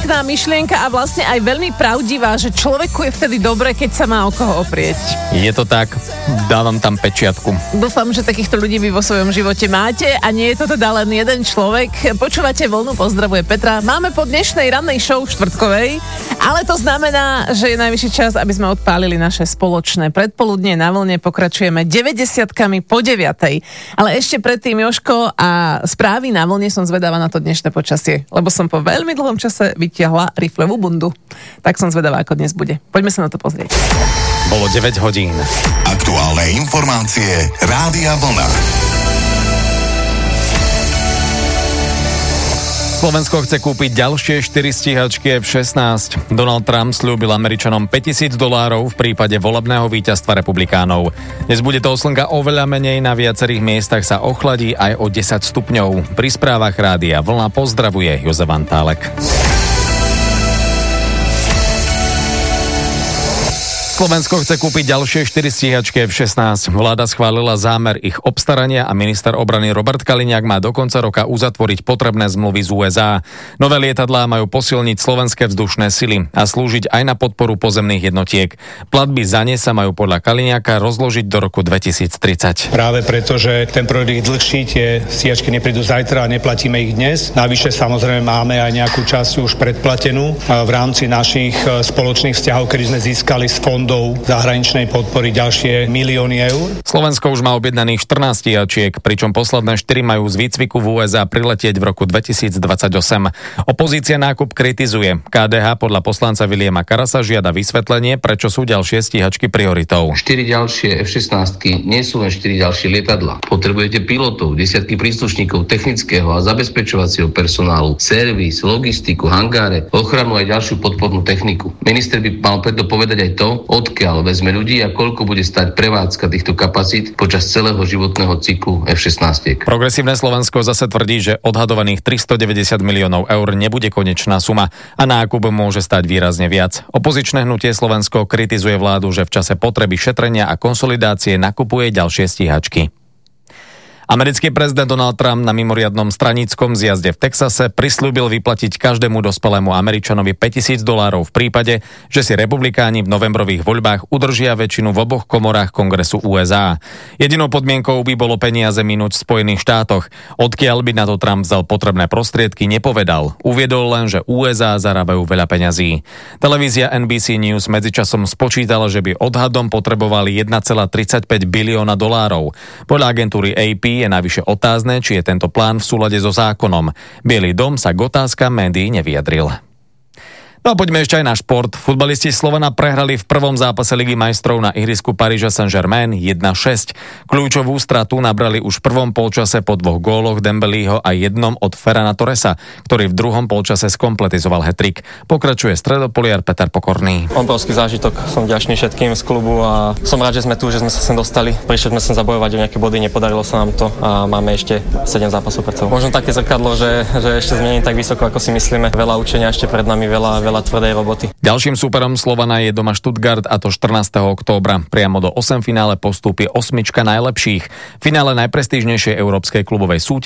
pekná myšlienka a vlastne aj veľmi pravdivá, že človeku je vtedy dobre, keď sa má o koho oprieť. Je to tak, dávam tam pečiatku. Dúfam, že takýchto ľudí vy vo svojom živote máte a nie je to teda len jeden človek. Počúvate Vlnu, pozdravuje Petra. Máme po dnešnej rannej show štvrtkovej, ale to znamená, že je najvyšší čas, aby sme odpálili naše spoločné predpoludnie. Na Vlne pokračujeme 90-kami po 9. Ale ešte predtým, Jožko, a správy na Vlne, som zvedavá na to dnešné počasie, lebo som po veľmi dlhom čase vytiahla riflevú bundu. Tak som zvedavá, ako dnes bude. Poďme sa na to pozrieť. Bolo 9 hodín. Aktuálne informácie Rádia Vlna. Slovensko chce kúpiť ďalšie 4 stíhačky F-16. Donald Trump sľúbil Američanom $5,000 v prípade volebného víťazstva republikánov. Dnes bude toho slnka oveľa menej, na viacerých miestach sa ochladí aj o 10 stupňov. Pri správach Rádia Vlna pozdravuje Jozef Antálek. Slovensko chce kúpiť ďalšie 4 stíhačky F-16. Vláda schválila zámer ich obstarania a minister obrany Robert Kaliňák má do konca roka uzatvoriť potrebné zmluvy z USA. Nové lietadlá majú posilniť slovenské vzdušné sily a slúžiť aj na podporu pozemných jednotiek. Platby za ne sa majú podľa Kaliňáka rozložiť do roku 2030. Práve preto, že ten projekt je dlhší, tie stíhačky neprídu zajtra a neplatíme ich dnes. Navyše samozrejme máme aj nejakú časť už predplatenú v rámci našich spoločných vzťahov, kedy sme získali z fondov zahraničnej podpory ďalšie milióny eur. Slovensko už má objednaných 14 stíhačiek, pričom posledné 4 majú z výcviku v USA priletieť v roku 2028. Opozícia nákup kritizuje. KDH podľa poslanca Viliema Karasa žiada vysvetlenie, prečo sú ďalšie stíhačky prioritou. 4 ďalšie F-16 nie sú len 4 ďalšie lietadlá. Potrebujete pilotov, desiatky príslušníkov technického a zabezpečovacieho personálu, servis, logistiku, hangáre, ochranu aj ďalšiu podpornú techniku. Minister by mal preto povedať aj to, odkiaľ vezme ľudí a koľko bude stať prevádzka týchto kapacít počas celého životného cyklu F-16. Progresívne Slovensko zase tvrdí, že odhadovaných 390 miliónov eur nebude konečná suma a nákup môže stať výrazne viac. Opozičné hnutie Slovensko kritizuje vládu, že v čase potreby šetrenia a konsolidácie nakupuje ďalšie stíhačky. Americký prezident Donald Trump na mimoriadnom straníckom zjazde v Texase prisľúbil vyplatiť každému dospelému Američanovi $5,000 v prípade, že si republikáni v novembrových voľbách udržia väčšinu v oboch komorách Kongresu USA. Jedinou podmienkou by bolo peniaze minúť v Spojených štátoch. Odkiaľ by na to Trump vzal potrebné prostriedky, nepovedal. Uviedol len, že USA zarábajú veľa peňazí. Televízia NBC News medzičasom spočítala, že by odhadom potrebovali $1,35 bilióna. Podľa agentúry AP je navyše otázne, či je tento plán v súlade so zákonom. Bielý dom sa k otázkam médií nevyjadril. No a poďme ešte aj na šport. Futbalisti Slovana prehrali v prvom zápase Ligy majstrov na ihrisku Paríža Saint-Germain 1-6. Kľúčovú stratu nabrali už v prvom polčase po 2 góloch Dembélého a jednom od Ferrana Torresa, ktorý v druhom polčase skompletizoval hat-trick. Pokračuje stredopoliar Peter Pokorný. Obrovský zážitok, som vďačný všetkým z klubu a som rád, že sme tu, že sme sa sem dostali. Prišli sme sem zabojovať o nejaké body, nepodarilo sa nám to a máme ešte 7 zápasov pred sebou. Možno také zrkadlo, že ešte sme nie tak vysoko, ako si myslíme. Veľa učenia ešte pred nami, veľa tvrdej roboty. Ďalším súperom Slovana je doma Stuttgart, a to 14. októbra. Priamo do 8 finále postúpi 8 najlepších. V finále najprestížnejšej európskej klubovej súťaže